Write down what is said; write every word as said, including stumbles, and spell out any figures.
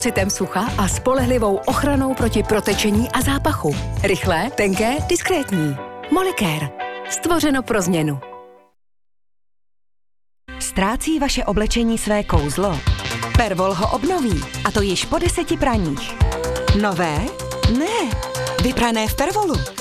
citem sucha a spolehlivou ochranou proti protečení a zápachu. Rychlé, tenké, diskrétní. Molicare. Stvořeno pro změnu. Ztrácí vaše oblečení své kouzlo? Pervol ho obnoví, a to již po deseti praních. Nové? Ne, vyprané v Pervolu.